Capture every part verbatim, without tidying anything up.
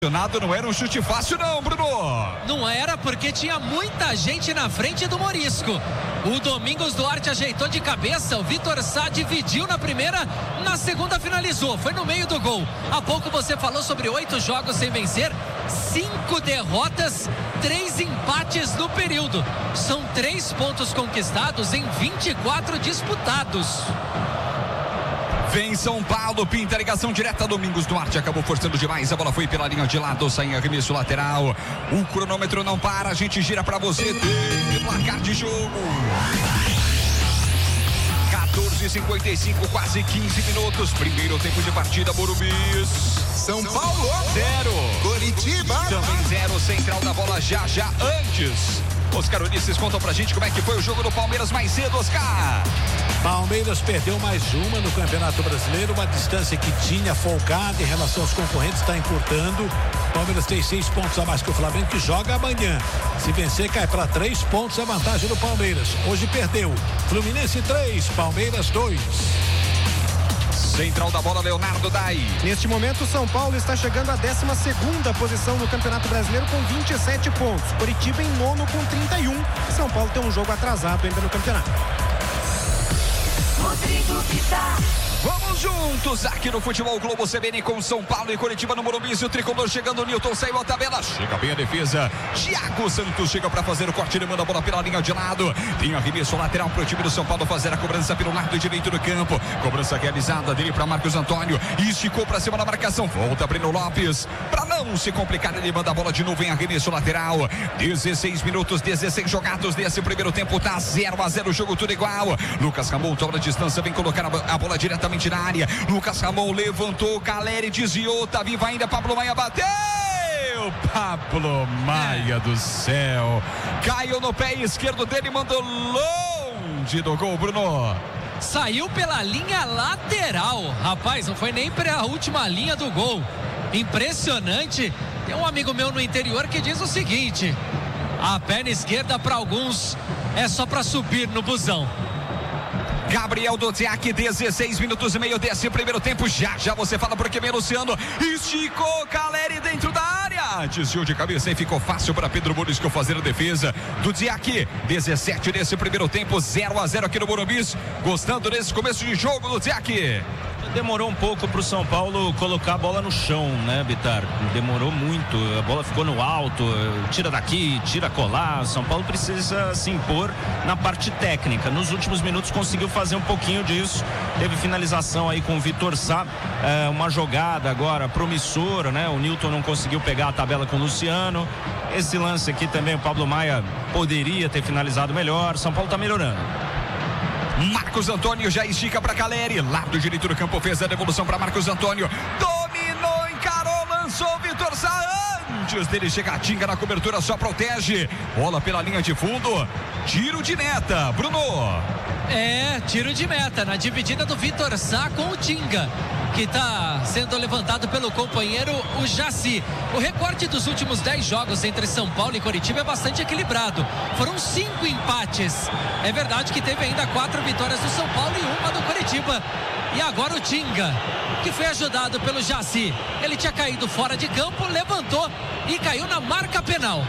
Não era um chute fácil não, Bruno. Não era, porque tinha muita gente na frente do Morisco. O Domingos Duarte ajeitou de cabeça, o Vitor Sá dividiu na primeira, na segunda finalizou, foi no meio do gol. Há pouco você falou sobre oito jogos sem vencer, cinco derrotas, três empates no período. São três pontos conquistados em vinte e quatro disputados. Vem São Paulo, pinta a ligação direta. Domingos Duarte acabou forçando demais. A bola foi pela linha de lado, sai em arremesso lateral. O cronômetro não para, a gente gira pra você. Tem placar de jogo. quatorze e cinquenta e cinco, quase quinze minutos. Primeiro tempo de partida, Morumbi. São Paulo zero. Curitiba também zero. Central da bola já já antes. Oscar Ulisses, contam pra gente como é que foi o jogo do Palmeiras mais cedo, Oscar. Palmeiras perdeu mais uma no Campeonato Brasileiro, uma distância que tinha folgada em relação aos concorrentes, está encurtando. Palmeiras tem seis pontos a mais que o Flamengo, que joga amanhã. Se vencer, cai para três pontos a vantagem do Palmeiras. Hoje perdeu. Fluminense três, Palmeiras dois. Central da bola, Leonardo Dai. Neste momento, São Paulo está chegando à décima segunda posição no Campeonato Brasileiro com vinte e sete pontos. Curitiba em nono com trinta e um. São Paulo tem um jogo atrasado ainda no campeonato. Rodrigo Vitar. Vamos juntos aqui no Futebol Globo C B N com São Paulo e Curitiba no Morumbi. O tricolor chegando, o Newton saiu a tabela, chega bem a defesa. Thiago Santos chega para fazer o corte, ele manda a bola pela linha de lado. Tem arremesso lateral para o time do São Paulo fazer a cobrança pelo lado direito do campo. Cobrança realizada dele para Marcos Antônio. Esticou para cima da marcação, volta Breno Lopes. Para não se complicar, ele manda a bola de novo em arremesso lateral. dezesseis minutos, dezesseis jogados nesse primeiro tempo, tá zero a zero, o jogo tudo igual. Lucas Ramon toma a distância, vem colocar a bola diretamente na área. Lucas Ramon levantou, Caleri desviou, tá vivo ainda, Pablo Maia bateu. Pablo Maia é. do céu, caiu no pé esquerdo dele, mandou longe do gol, Bruno. Saiu pela linha lateral, rapaz, não foi nem para a última linha do gol. Impressionante. Tem um amigo meu no interior que diz o seguinte: a perna esquerda para alguns é só para subir no busão. Gabriel Duziak, dezesseis minutos e meio desse primeiro tempo. Já, já você fala porque vem Luciano. Esticou, Caleri dentro da área. Desviou de cabeça e ficou fácil para Pedro Morisco fazer a defesa. Duziak, dezessete desse primeiro tempo, zero a zero aqui no Morumbi. Gostando desse começo de jogo, Duziak? Demorou um pouco para o São Paulo colocar a bola no chão, né, Bitar? Demorou muito, a bola ficou no alto, tira daqui, tira colar. São Paulo precisa se impor na parte técnica. Nos últimos minutos conseguiu fazer um pouquinho disso. Teve finalização aí com o Vitor Sá, é, uma jogada agora promissora, né? O Newton não conseguiu pegar a tabela com o Luciano. Esse lance aqui também o Pablo Maia poderia ter finalizado melhor. São Paulo está melhorando. Marcos Antônio já estica para Caleri, lado direito do campo, fez a devolução para Marcos Antônio, dominou, encarou, lançou Vitor Sá, antes dele chegar, Tinga na cobertura, só protege, bola pela linha de fundo, tiro de meta, Bruno. É, tiro de meta, na dividida do Vitor Sá com o Tinga, que está sendo levantado pelo companheiro, o Jaci. O recorte dos últimos dez jogos entre São Paulo e Curitiba é bastante equilibrado. Foram cinco empates. É verdade que teve ainda quatro vitórias do São Paulo e uma do Curitiba. E agora o Tinga, que foi ajudado pelo Jaci. Ele tinha caído fora de campo, levantou e caiu na marca penal.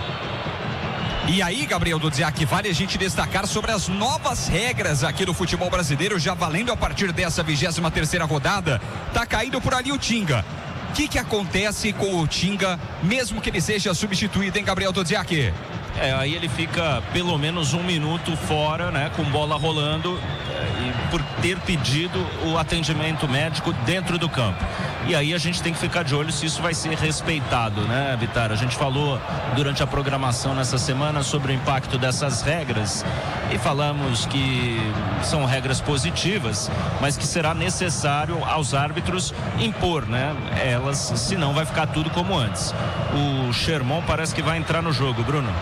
E aí, Gabriel Duziak, vale a gente destacar sobre as novas regras aqui do futebol brasileiro, já valendo a partir dessa vigésima terceira rodada. Tá caindo por ali o Tinga. O que que acontece com o Tinga, mesmo que ele seja substituído, hein, Gabriel Duziak? É, aí ele fica pelo menos um minuto fora, né, com bola rolando, e por ter pedido o atendimento médico dentro do campo. E aí a gente tem que ficar de olho se isso vai ser respeitado, né, Vitar? A gente falou durante a programação nessa semana sobre o impacto dessas regras e falamos que são regras positivas, mas que será necessário aos árbitros impor, né, elas, senão vai ficar tudo como antes. O Sherman parece que vai entrar no jogo, Bruno.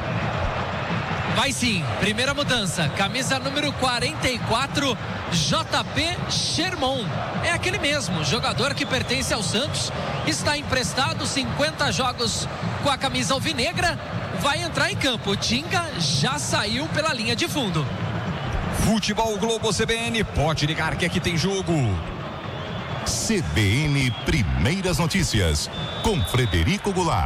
Vai sim, primeira mudança, camisa número quarenta e quatro, J P Sherman. É aquele mesmo, jogador que pertence ao Santos, está emprestado, cinquenta jogos com a camisa alvinegra, vai entrar em campo. O Tinga já saiu pela linha de fundo. Futebol Globo C B N, pode ligar que aqui tem jogo. C B N Primeiras Notícias, com Frederico Goulart.